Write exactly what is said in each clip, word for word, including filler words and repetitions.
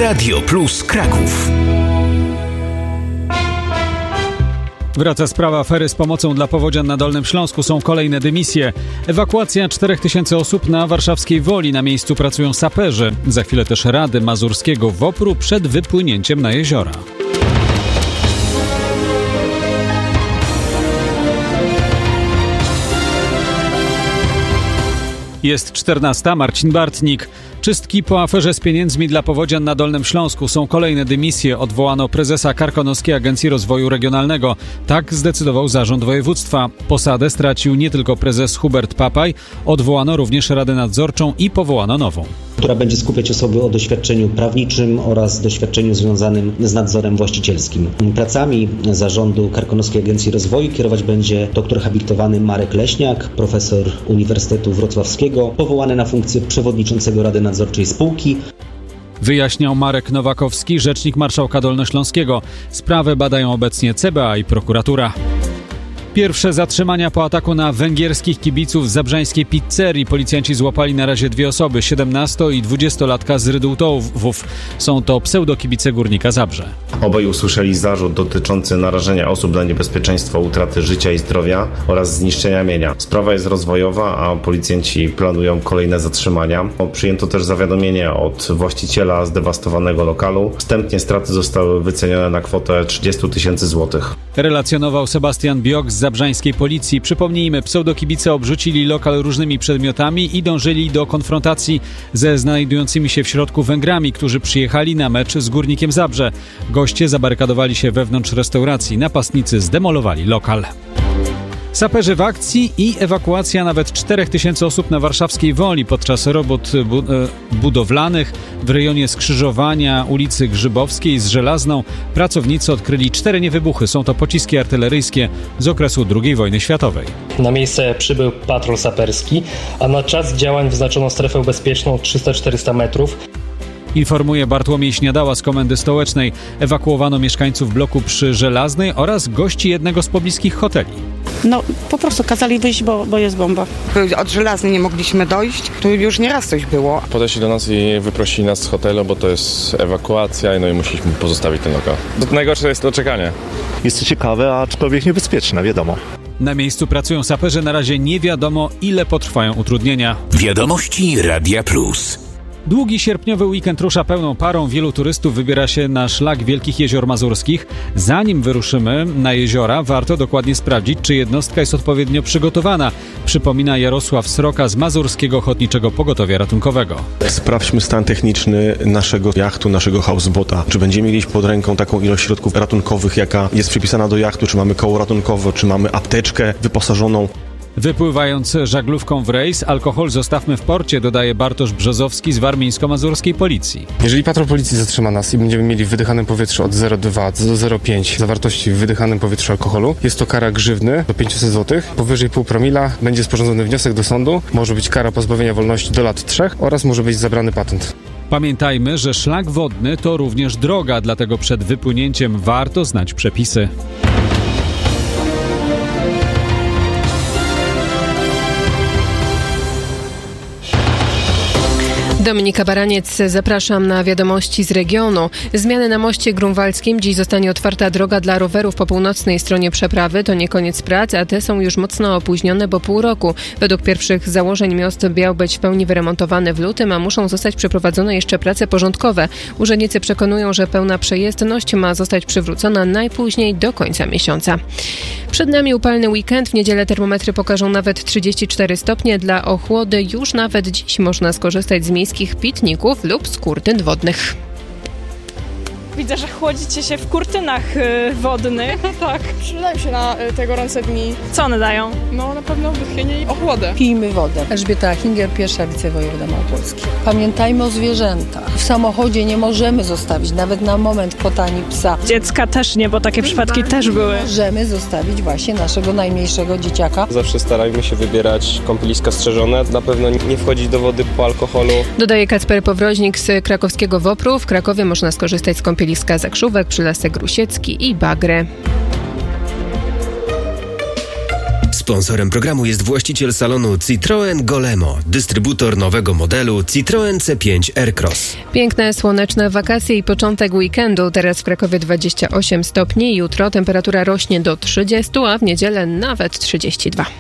Radio Plus Kraków. Wraca sprawa afery z pomocą dla powodzian na Dolnym Śląsku. Są kolejne dymisje. Ewakuacja czterech tysięcy osób na warszawskiej Woli. Na miejscu pracują saperzy. Za chwilę też Rady Mazurskiego Wopru przed wypłynięciem na jeziora. Jest czternasta. Marcin Bartnik. Czystki po aferze z pieniędzmi dla powodzian na Dolnym Śląsku. Są kolejne dymisje. Odwołano prezesa Karkonoskiej Agencji Rozwoju Regionalnego. Tak zdecydował zarząd województwa. Posadę stracił nie tylko prezes Hubert Papaj. Odwołano również Radę Nadzorczą i powołano nową, która będzie skupiać osoby o doświadczeniu prawniczym oraz doświadczeniu związanym z nadzorem właścicielskim. Pracami zarządu Karkonoskiej Agencji Rozwoju kierować będzie doktor habilitowany Marek Leśniak, profesor Uniwersytetu Wrocławskiego, powołany na funkcję przewodniczącego Rady Nadzorczej spółki. Wyjaśniał Marek Nowakowski, rzecznik marszałka Dolnośląskiego. Sprawę badają obecnie C B A i prokuratura. Pierwsze zatrzymania po ataku na węgierskich kibiców z zabrzańskiej pizzerii. Policjanci złapali na razie dwie osoby, siedemnasto- i dwudziestolatka z Rydułtowów. Są to pseudokibice Górnika Zabrze. Obaj usłyszeli zarzut dotyczący narażenia osób na niebezpieczeństwo utraty życia i zdrowia oraz zniszczenia mienia. Sprawa jest rozwojowa, a policjanci planują kolejne zatrzymania. Przyjęto też zawiadomienie od właściciela zdewastowanego lokalu. Wstępnie straty zostały wycenione na kwotę trzydzieści tysięcy złotych. Relacjonował Sebastian Biok z zabrzańskiej policji. Przypomnijmy, pseudokibice obrzucili lokal różnymi przedmiotami i dążyli do konfrontacji ze znajdującymi się w środku Węgrami, którzy przyjechali na mecz z Górnikiem Zabrze. Goście zabarykadowali się wewnątrz restauracji. Napastnicy zdemolowali lokal. Saperzy w akcji i ewakuacja nawet czterech tysięcy osób na warszawskiej Woli podczas robót bu- budowlanych w rejonie skrzyżowania ulicy Grzybowskiej z Żelazną. Pracownicy odkryli cztery niewybuchy. Są to pociski artyleryjskie z okresu drugiej wojny światowej. Na miejsce przybył patrol saperski, a na czas działań wyznaczono strefę bezpieczną trzysta czterysta metrów. Informuje Bartłomiej Śniadała z Komendy Stołecznej. Ewakuowano mieszkańców bloku przy Żelaznej oraz gości jednego z pobliskich hoteli. No, po prostu kazali wyjść, bo, bo jest bomba. Od Żelaznej nie mogliśmy dojść. Tu już nieraz coś było. Podeszli do nas i wyprosili nas z hotelu, bo to jest ewakuacja, no i musieliśmy pozostawić ten lokal. Najgorsze jest to czekanie. Jest to ciekawe, aczkolwiek niebezpieczne, wiadomo. Na miejscu pracują saperzy. Na razie nie wiadomo, ile potrwają utrudnienia. Wiadomości Radia Plus. Długi sierpniowy weekend rusza pełną parą. Wielu turystów wybiera się na szlak Wielkich Jezior Mazurskich. Zanim wyruszymy na jeziora, warto dokładnie sprawdzić, czy jednostka jest odpowiednio przygotowana. Przypomina Jarosław Sroka z Mazurskiego Ochotniczego Pogotowia Ratunkowego. Sprawdźmy stan techniczny naszego jachtu, naszego houseboata. Czy będziemy mieli pod ręką taką ilość środków ratunkowych, jaka jest przypisana do jachtu, czy mamy koło ratunkowe, czy mamy apteczkę wyposażoną. Wypływając żaglówką w rejs, alkohol zostawmy w porcie, dodaje Bartosz Brzozowski z warmińsko-mazurskiej policji. Jeżeli patrol policji zatrzyma nas i będziemy mieli w wydychanym powietrzu od zero przecinek dwa do zero przecinek pięć zawartości w wydychanym powietrzu alkoholu, jest to kara grzywny do pięćset złotych. Powyżej pół promila będzie sporządzony wniosek do sądu, może być kara pozbawienia wolności do lat trzech oraz może być zabrany patent. Pamiętajmy, że szlak wodny to również droga, dlatego przed wypłynięciem warto znać przepisy. Dominika Baraniec, zapraszam na wiadomości z regionu. Zmiany na moście grunwaldzkim. Dziś zostanie otwarta droga dla rowerów po północnej stronie przeprawy. To nie koniec prac, a te są już mocno opóźnione, bo pół roku. Według pierwszych założeń most miał być w pełni wyremontowany w lutym, a muszą zostać przeprowadzone jeszcze prace porządkowe. Urzędnicy przekonują, że pełna przejezdność ma zostać przywrócona najpóźniej do końca miesiąca. Przed nami upalny weekend. W niedzielę termometry pokażą nawet trzydzieści cztery stopnie. Dla ochłody już nawet dziś można skorzystać z miejskich pitników lub z kurtyn wodnych. Widzę, że chłodzicie się w kurtynach y, wodnych. Tak, przydają się na y, te gorące dni. Co one dają? No na pewno wytchnienie i ochłodę. Pijmy wodę. Elżbieta Hinger, pierwsza wicewojewoda Małopolski. Pamiętajmy o zwierzętach. W samochodzie nie możemy zostawić nawet na moment kota ani psa. Dziecka też nie, bo takie przypadki też były. Możemy zostawić właśnie naszego najmniejszego dzieciaka. Zawsze starajmy się wybierać kąpieliska strzeżone. Na pewno nie wchodzić do wody po alkoholu. Dodaje Kacper Powroźnik z krakowskiego Wopru. W Krakowie można skorzystać z kąpieliska Zakrzówek, Przylasek Rusiecki i Bagry. Sponsorem programu jest właściciel salonu Citroën Golemo, dystrybutor nowego modelu Citroën C pięć Aircross. Piękne, słoneczne wakacje i początek weekendu. Teraz w Krakowie dwadzieścia osiem stopni. Jutro temperatura rośnie do trzydziestu, a w niedzielę nawet trzydzieści dwa.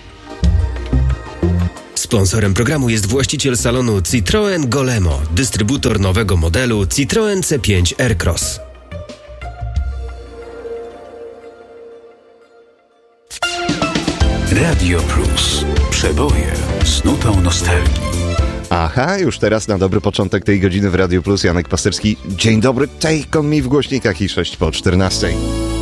Sponsorem programu jest właściciel salonu Citroën Golemo, dystrybutor nowego modelu Citroën C pięć Aircross. Radio Plus. Przeboje z nutą nostalgii. Aha, już teraz na dobry początek tej godziny w Radio Plus Janek Pasterski. Dzień dobry, take on me w głośnikach i sześć po czternastej.